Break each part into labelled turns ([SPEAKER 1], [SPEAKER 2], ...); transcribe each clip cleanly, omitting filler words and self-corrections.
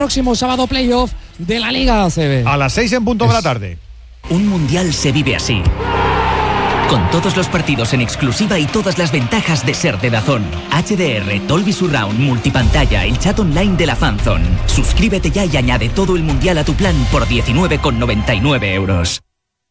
[SPEAKER 1] Próximo sábado playoff de la Liga ACB.
[SPEAKER 2] A las 6 en punto de la tarde.
[SPEAKER 3] Un mundial se vive así. Con todos los partidos en exclusiva y todas las ventajas de ser de DAZN. HDR, Dolby Surround, multipantalla, el chat online de la Fanzone. Suscríbete ya y añade todo el mundial a tu plan por 19,99 euros.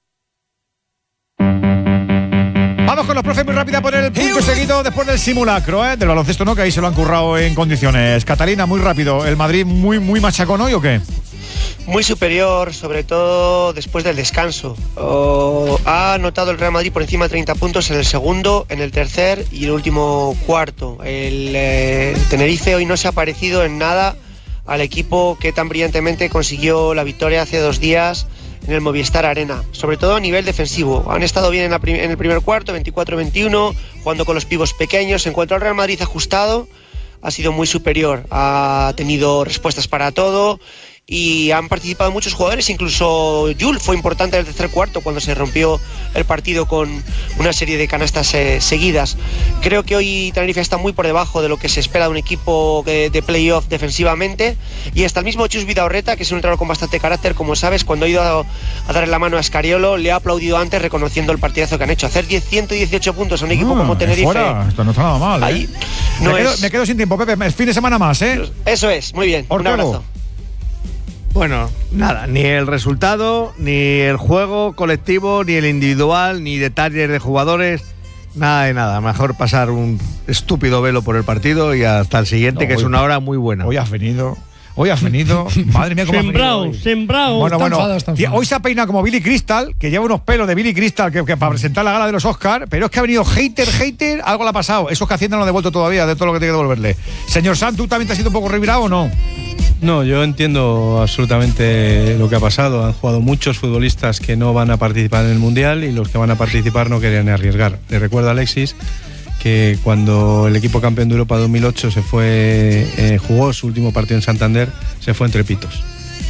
[SPEAKER 2] Vamos con los profes muy rápido a poner el punto seguido después del simulacro, del baloncesto, ¿no? Que ahí se lo han currado en condiciones. Catalina, muy rápido. ¿El Madrid muy machacón hoy o qué?
[SPEAKER 4] Muy superior, sobre todo después del descanso. Ha anotado el Real Madrid por encima de 30 puntos en el segundo, en el tercer y el último cuarto. El Tenerife hoy no se ha parecido en nada al equipo que tan brillantemente consiguió la victoria hace 2 días en el Movistar Arena, sobre todo a nivel defensivo. Han estado bien en el primer cuarto, 24-21, jugando con los pibos pequeños. En cuanto al Real Madrid ajustado, ha sido muy superior, ha tenido respuestas para todo y han participado muchos jugadores, incluso Jul fue importante en el tercer cuarto cuando se rompió el partido con una serie de canastas seguidas. Creo que hoy Tenerife está muy por debajo de lo que se espera de un equipo de playoff defensivamente, y hasta el mismo Chus Vidaurreta, que es un entrenador con bastante carácter, como sabes, cuando ha ido a darle la mano a Scariolo, le ha aplaudido antes reconociendo el partidazo que han hecho. Hacer 118 puntos a un equipo como Tenerife.
[SPEAKER 2] Fuera. Esto no está nada mal,
[SPEAKER 4] ahí,
[SPEAKER 2] me quedo sin tiempo, Pepe. El fin de semana más,
[SPEAKER 4] Eso es, muy bien.
[SPEAKER 2] Ortego.
[SPEAKER 4] Un abrazo.
[SPEAKER 5] Bueno, nada, ni el resultado, ni el juego colectivo, ni el individual, ni detalles de jugadores, nada de nada. Mejor pasar un estúpido velo por el partido y hasta el siguiente, que es una hora muy buena.
[SPEAKER 2] Hoy has venido. Madre mía, cómo
[SPEAKER 6] sembrado.
[SPEAKER 2] Bueno. Hoy se ha peinado como Billy Crystal, que lleva unos pelos de Billy Crystal que para presentar la gala de los Oscars, pero es que ha venido hater, algo le ha pasado. Esos que Hacienda no lo ha devuelto todavía de todo lo que tiene que devolverle. Señor Sanz, ¿tú también te has sido un poco revirado o no?
[SPEAKER 7] No, yo entiendo absolutamente lo que ha pasado. Han jugado muchos futbolistas que no van a participar en el Mundial y los que van a participar no querían arriesgar. Le recuerdo a Alexis que cuando el equipo campeón de Europa 2008 se fue, jugó su último partido en Santander, se fue entre pitos.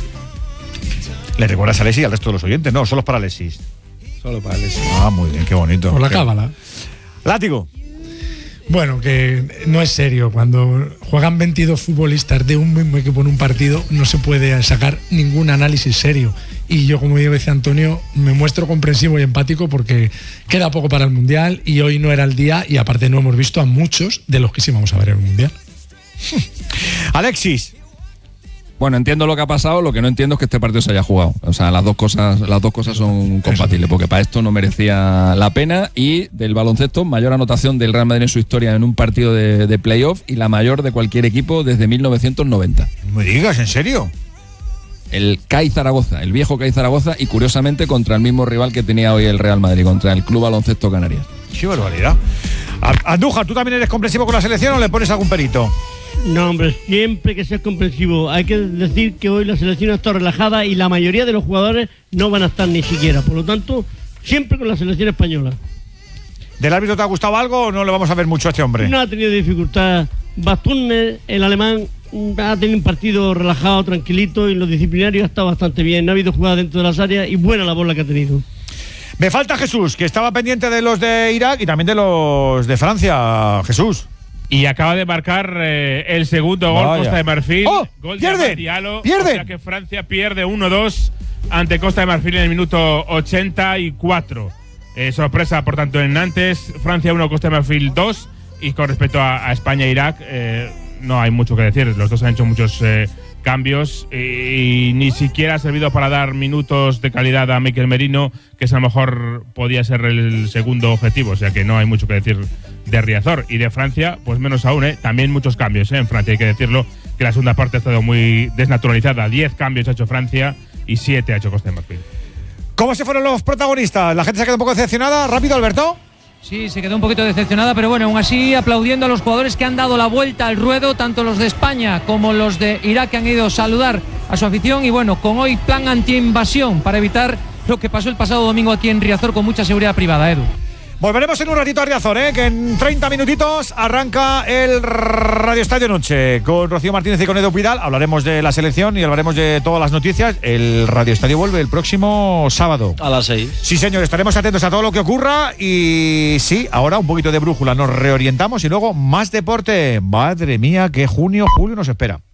[SPEAKER 2] ¿Le recuerdas a Alexis y al resto de los oyentes? No, solo es para Alexis.
[SPEAKER 7] Solo para Alexis.
[SPEAKER 2] Ah, muy bien, qué bonito.
[SPEAKER 1] Por la cábala.
[SPEAKER 2] Látigo.
[SPEAKER 8] Bueno, que no es serio. Cuando juegan 22 futbolistas de un mismo equipo en un partido, no se puede sacar ningún análisis serio. Y yo, como dice Antonio, me muestro comprensivo y empático porque queda poco para el Mundial y hoy no era el día, y aparte no hemos visto a muchos de los que sí vamos a ver en el Mundial.
[SPEAKER 2] Alexis.
[SPEAKER 9] Bueno, entiendo lo que ha pasado, lo que no entiendo es que este partido se haya jugado. O sea, las dos cosas son compatibles, porque para esto no merecía la pena. Y del baloncesto, mayor anotación del Real Madrid en su historia en un partido de playoff y la mayor de cualquier equipo desde 1990.
[SPEAKER 2] No me digas, ¿en serio?
[SPEAKER 9] El CAI Zaragoza, el viejo CAI Zaragoza, y curiosamente contra el mismo rival que tenía hoy el Real Madrid, contra el Club Baloncesto Canarias.
[SPEAKER 2] ¡Qué barbaridad! Andújar, ¿tú también eres comprensivo con la selección o le pones algún perito?
[SPEAKER 6] No, hombre, siempre que seas comprensivo. Hay que decir que hoy la selección ha estado relajada y la mayoría de los jugadores no van a estar ni siquiera. Por lo tanto, siempre con la selección española.
[SPEAKER 2] ¿Del árbitro te ha gustado algo o no le vamos a ver mucho a este hombre?
[SPEAKER 6] No ha tenido dificultad. Basturner, el alemán, ha tenido un partido relajado, tranquilito, y los disciplinarios ha estado bastante bien. No ha habido jugadas dentro de las áreas y buena la bola que ha tenido.
[SPEAKER 2] Me falta Jesús, que estaba pendiente de los de Irak y también de los de Francia. Jesús.
[SPEAKER 10] Y acaba de marcar el segundo gol. Costa de Marfil.
[SPEAKER 2] ¡Oh!
[SPEAKER 10] Gol
[SPEAKER 2] ¡Pierden!
[SPEAKER 10] de Diallo.
[SPEAKER 2] ¡Pierden!
[SPEAKER 10] O sea que Francia pierde 1-2 ante Costa de Marfil en el minuto 84. Sorpresa, por tanto, en Nantes. Francia 1, Costa de Marfil 2. Y con respecto a España e Irak, no hay mucho que decir. Los dos han hecho muchos cambios y ni siquiera ha servido para dar minutos de calidad a Mikel Merino, que a lo mejor podía ser el segundo objetivo. O sea que no hay mucho que decir de Riazor. Y de Francia, pues menos aún, también muchos cambios en Francia, hay que decirlo, que la segunda parte ha estado muy desnaturalizada. 10 cambios ha hecho Francia y 7 ha hecho Costa de Marfil.
[SPEAKER 2] ¿Cómo se fueron los protagonistas? ¿La gente se ha quedado un poco decepcionada? ¿Rápido, Alberto?
[SPEAKER 11] Sí, se quedó un poquito decepcionada, pero bueno, aún así aplaudiendo a los jugadores que han dado la vuelta al ruedo, tanto los de España como los de Irak, que han ido a saludar a su afición. Y bueno, con hoy plan anti-invasión para evitar lo que pasó el pasado domingo aquí en Riazor, con mucha seguridad privada, Edu.
[SPEAKER 2] Volveremos en un ratito a Riazor, que en 30 minutitos arranca el Radio Estadio Noche con Rocío Martínez y con Edu Pidal. Hablaremos de la selección y hablaremos de todas las noticias. El Radio Estadio vuelve el próximo sábado
[SPEAKER 12] a las 6.
[SPEAKER 2] Sí, señor, estaremos atentos a todo lo que ocurra. Y sí, ahora un poquito de brújula, nos reorientamos y luego más deporte. Madre mía, qué junio, julio nos espera.